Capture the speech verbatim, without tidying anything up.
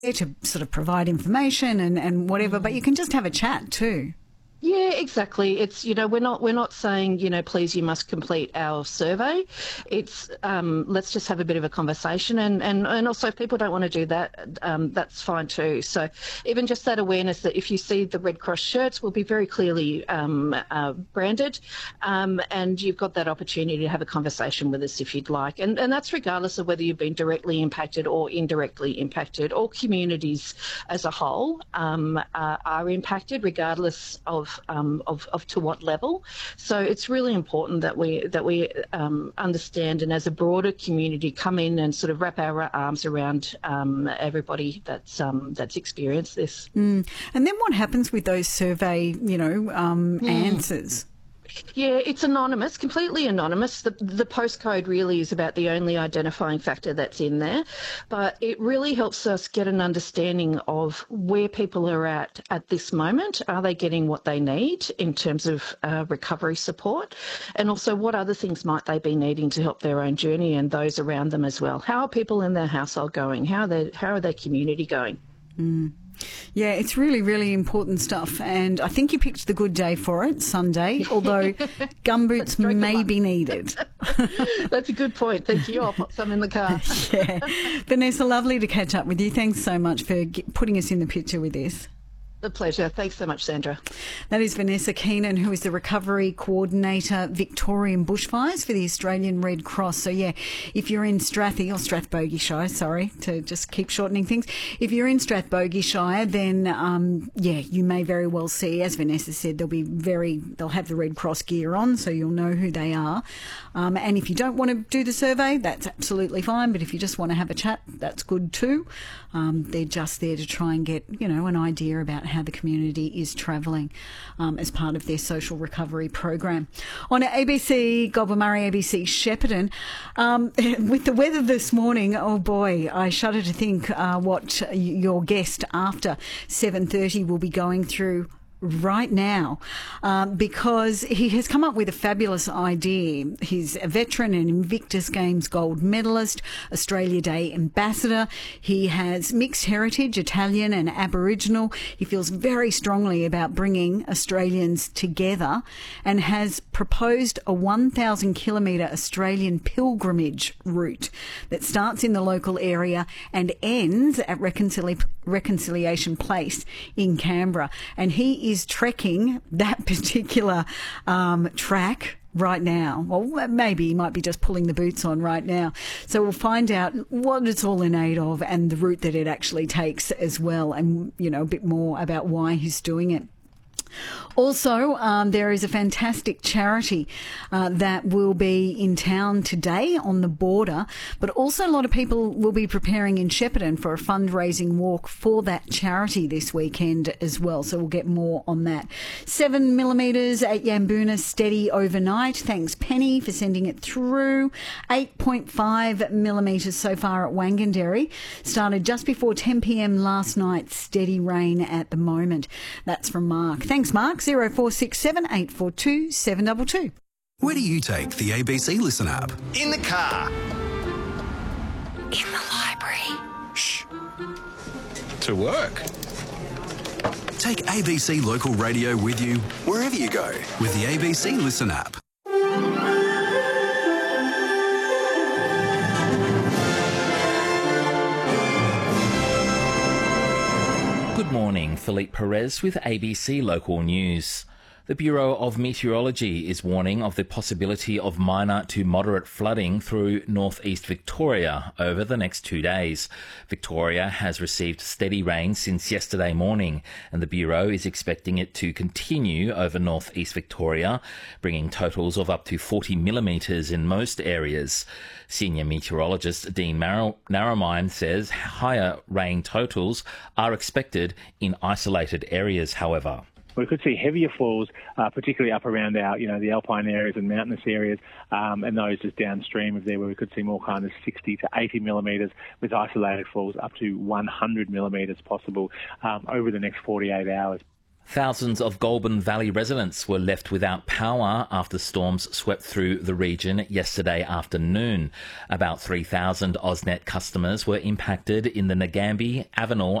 to sort of provide information and, and whatever, but you can just have a chat too. Yeah, exactly. It's, you know, we're not we're not saying, you know, please, you must complete our survey. It's um, let's just have a bit of a conversation, and, and, and also if people don't want to do that, um, that's fine too. So even just that awareness that if you see the Red Cross shirts will be very clearly um, uh, branded, um, and you've got that opportunity to have a conversation with us if you'd like. And, and that's regardless of whether you've been directly impacted or indirectly impacted. All communities as a whole um, uh, are impacted regardless of Um, of, of to what level. So it's really important that we that we um, understand, and as a broader community come in and sort of wrap our arms around um, everybody that's um, that's experienced this. Mm. And then what happens with those survey, you know, um, mm. answers? Yeah, it's anonymous, completely anonymous. The, the postcode really is about the only identifying factor that's in there, but it really helps us get an understanding of where people are at at this moment. Are they getting what they need in terms of uh, recovery support? And also what other things might they be needing to help their own journey and those around them as well? How are people in their household going? How are they, how are their community going? Mm. Yeah, it's really, really important stuff. And I think you picked the good day for it, Sunday, although gumboots may be needed. That's a good point. Thank you. I'll put some in the car. Yeah. Vanessa, lovely to catch up with you. Thanks so much for putting us in the picture with this. A pleasure. Thanks so much, Sandra. That is Vanessa Keenan, who is the Recovery Coordinator, Victorian Bushfires for the Australian Red Cross. So, yeah, if you're in Strathy, or Strathbogie Shire, sorry, to just keep shortening things. If you're in Strathbogie Shire, then, um, yeah, you may very well see, as Vanessa said, they'll be very, they'll have the Red Cross gear on, so you'll know who they are. Um, and if you don't want to do the survey, that's absolutely fine. But if you just want to have a chat, that's good too. Um, they're just there to try and get, you know, an idea about how the community is travelling um, as part of their social recovery program. On A B C Goulburn-Murray, A B C Shepparton, um, with the weather this morning, oh boy, I shudder to think uh, what your guest after seven thirty will be going through right now, um, because he has come up with a fabulous idea. He's a veteran and Invictus Games gold medalist, Australia Day ambassador. He has mixed heritage, Italian and Aboriginal. He feels very strongly about bringing Australians together and has proposed a one thousand kilometre Australian pilgrimage route that starts in the local area and ends at Reconcili- Reconciliation Place in Canberra. And he is is trekking that particular um, track right now. Well, maybe he might be just pulling the boots on right now. So we'll find out what it's all in aid of and the route that it actually takes as well, and, you know, a bit more about why he's doing it. Also, um, there is a fantastic charity uh, that will be in town today on the border, but also a lot of people will be preparing in Shepparton for a fundraising walk for that charity this weekend as well. So we'll get more on that. Seven millimetres at Yamboona steady overnight. Thanks, Penny, for sending it through. Eight point five millimetres so far at Wanganderry. Started just before ten p.m. last night. Steady rain at the moment. That's from Mark. Thanks, Mark. zero four six seven eight four two seven two two. Where do you take the A B C Listen app? In the car. In the library. Shh. To work. Take A B C Local Radio with you wherever you go with the A B C Listen app. Good morning, Philippe Perez with A B C Local News. The Bureau of Meteorology is warning of the possibility of minor to moderate flooding through northeast Victoria over the next two days. Victoria has received steady rain since yesterday morning, and the Bureau is expecting it to continue over northeast Victoria, bringing totals of up to forty millimetres in most areas. Senior meteorologist Dean Narromine says higher rain totals are expected in isolated areas, however. We could see heavier falls, uh, particularly up around our, you know, the alpine areas and mountainous areas, um, and those just downstream of there where we could see more kind of sixty to eighty millimetres with isolated falls up to one hundred millimetres possible um, over the next forty-eight hours. Thousands of Goulburn Valley residents were left without power after storms swept through the region yesterday afternoon. About three thousand AusNet customers were impacted in the Nagambie, Avenel